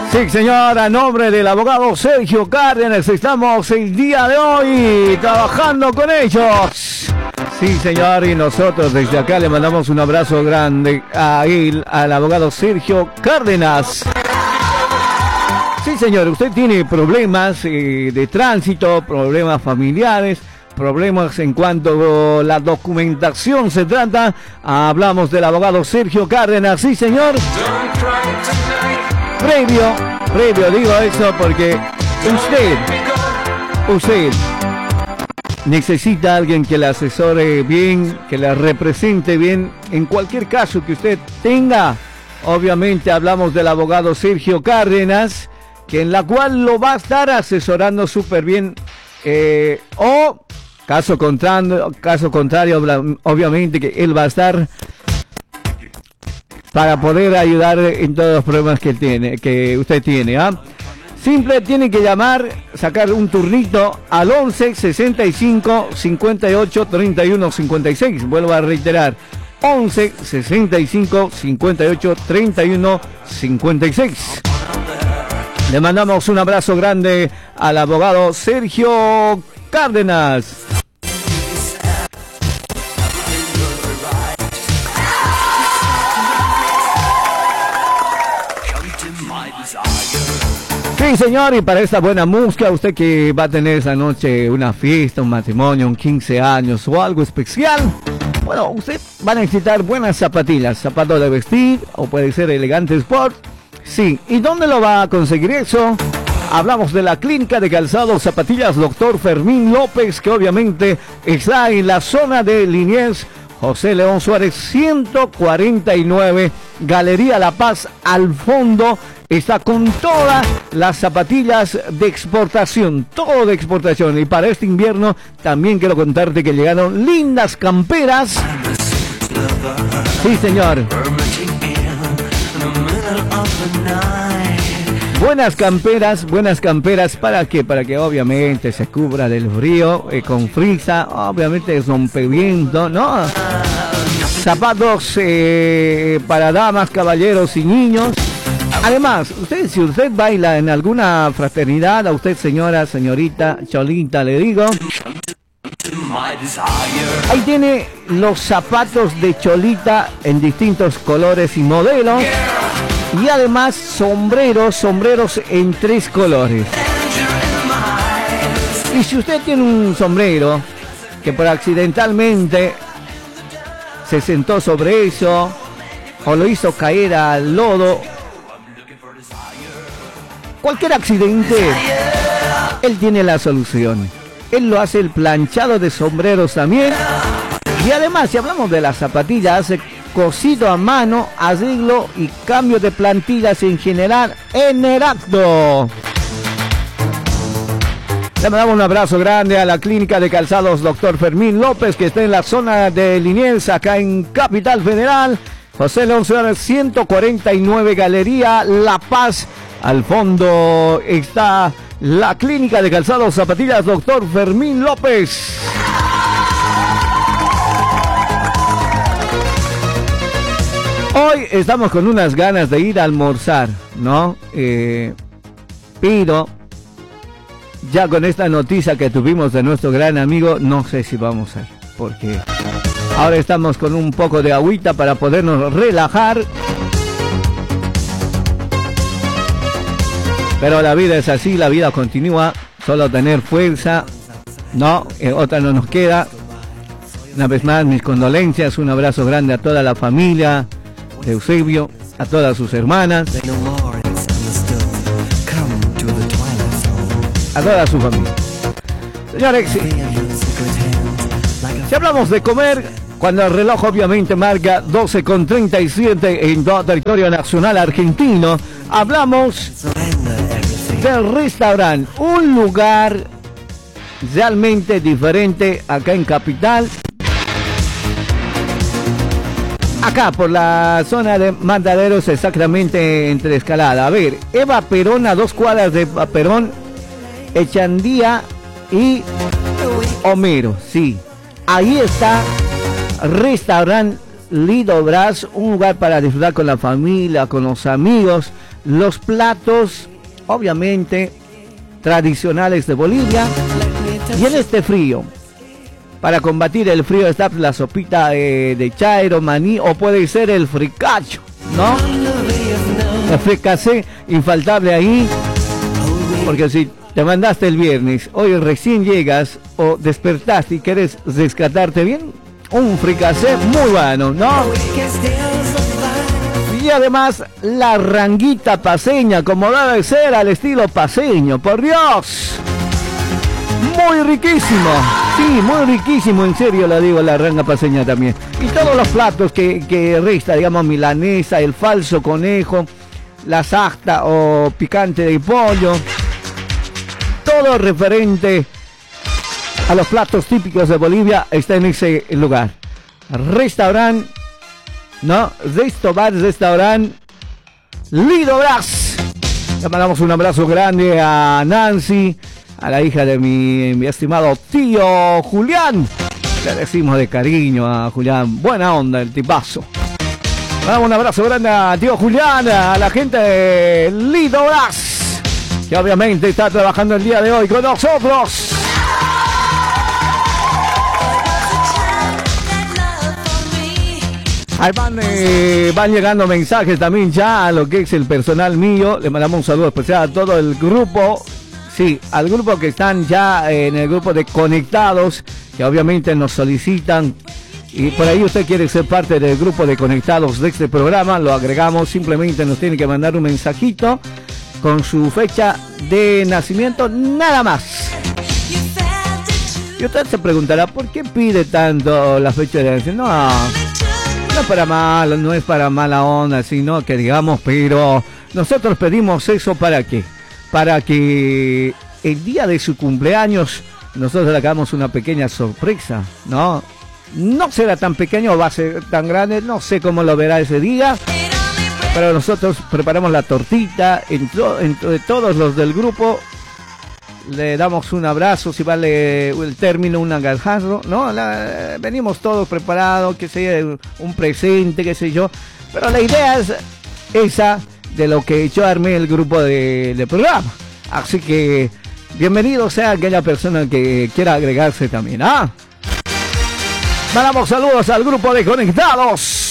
Sí, señor, a nombre del abogado Sergio Cárdenas, estamos el día de hoy trabajando con ellos. Sí, señor, y nosotros desde acá le mandamos un abrazo grande a él, al abogado Sergio Cárdenas. Sí, señor, usted tiene problemas de tránsito, problemas familiares, problemas en cuanto a la documentación se trata. Hablamos del abogado Sergio Cárdenas, sí, señor. Previo digo eso porque usted necesita a alguien que le asesore bien, que le represente bien en cualquier caso que usted tenga. Obviamente hablamos del abogado Sergio Cárdenas, que en la cual lo va a estar asesorando súper bien, o caso contrario, obviamente que él va a estar para poder ayudar en todos los problemas que usted tiene, ¿ah? Simple, tiene que llamar, sacar un turnito al 11 65 58 31 56. Vuelvo a reiterar, 11 65 58 31 56. Le mandamos un abrazo grande al abogado Sergio Cárdenas. Sí, señor, y para esta buena música, usted que va a tener esa noche una fiesta, un matrimonio, un 15 años o algo especial, bueno, usted va a necesitar buenas zapatillas, zapatos de vestir o puede ser elegante sport. Sí, ¿y dónde lo va a conseguir eso? Hablamos de la clínica de calzados zapatillas Dr. Fermín López, que obviamente está en la zona de Liniers, José León Suárez 149, Galería La Paz. Al fondo está con todas las zapatillas de exportación, todo de exportación. Y para este invierno también quiero contarte que llegaron lindas camperas. Sí, señor. Buenas camperas, ¿para qué? Para que obviamente se cubra del frío, con frisa, obviamente rompeviento, ¿no? Zapatos para damas, caballeros y niños. Además, si usted baila en alguna fraternidad, a usted señora, señorita, cholita, le digo, ahí tiene los zapatos de cholita en distintos colores y modelos. Y además sombreros en 3 colores. Y si usted tiene un sombrero que por accidentalmente se sentó sobre eso o lo hizo caer al lodo, cualquier accidente, él tiene la solución. Él lo hace el planchado de sombreros también. Y además, si hablamos de las zapatillas, hace cosido a mano, arreglo y cambio de plantillas en general en Heracto. Le mandamos un abrazo grande a la clínica de calzados Dr. Fermín López, que está en la zona de Liniers, acá en Capital Federal. José León Suárez 149, Galería La Paz. Al fondo está la clínica de calzados zapatillas Dr. Fermín López. Hoy estamos con unas ganas de ir a almorzar, ¿no? Pero ya con esta noticia que tuvimos de nuestro gran amigo, no sé si vamos a ir, porque ahora estamos con un poco de agüita para podernos relajar. Pero la vida es así, la vida continúa, solo tener fuerza, ¿no? Otra no nos queda. Una vez más, mis condolencias, un abrazo grande a toda la familia de Eusebio, a todas sus hermanas, a toda su familia. Señores, si hablamos de comer, cuando el reloj obviamente marca 12:37 en todo territorio nacional argentino, hablamos del restaurante, un lugar realmente diferente acá en Capital. Acá por la zona de Mataderos, exactamente entre Escalada. A ver, Eva Perón, a 2 cuadras de Eva Perón, Echandía y Homero, sí. Ahí está, restaurante Lido Brás, un lugar para disfrutar con la familia, con los amigos. los platos, obviamente, tradicionales de Bolivia. Y en este frío, para combatir el frío, está la sopita de chairo, maní, o puede ser el fricacho, ¿no? El fricasé, infaltable ahí, porque si te mandaste el viernes, hoy recién llegas o despertaste y quieres rescatarte bien, un fricasé muy bueno, ¿no? Y además la ranguita paseña, como debe ser, al estilo paseño, por Dios. Muy riquísimo, sí, muy riquísimo, en serio lo digo, la ranga paseña también. Y todos los platos que resta, digamos, milanesa, el falso conejo, la sasta o picante de pollo, todo referente a los platos típicos de Bolivia está en ese lugar. Restaurante, ¿no? Restaurante Lido Brás. Le mandamos un abrazo grande a Nancy, a la hija de mi estimado tío Julián. Le decimos de cariño a Julián, buena onda el tipazo. Le damos un abrazo grande a tío Julián, a la gente de Lido Brás, que obviamente está trabajando el día de hoy con nosotros. Ahí van llegando mensajes también ya a lo que es el personal mío. Le mandamos un saludo especial a todo el grupo. Sí, al grupo que están ya en el grupo de Conectados, que obviamente nos solicitan. Y por ahí usted quiere ser parte del grupo de Conectados de este programa, lo agregamos. Simplemente nos tiene que mandar un mensajito con su fecha de nacimiento, nada más. Y usted se preguntará, ¿por qué pide tanto la fecha de nacimiento? No es para mal, no es para mala onda, sino que digamos, pero nosotros pedimos eso ¿para qué? Para que el día de su cumpleaños nosotros le hagamos una pequeña sorpresa, ¿no? No será tan pequeño o va a ser tan grande, no sé cómo lo verá ese día, pero nosotros preparamos la tortita, entre todos los del grupo le damos un abrazo, si vale el término, un agarrazo, ¿no? Venimos todos preparados, que sea un presente, qué sé yo, pero la idea es esa de lo que yo armé el grupo de programa. Así que bienvenido sea aquella persona que quiera agregarse también, ¿ah? Mandamos saludos al grupo de Conectados.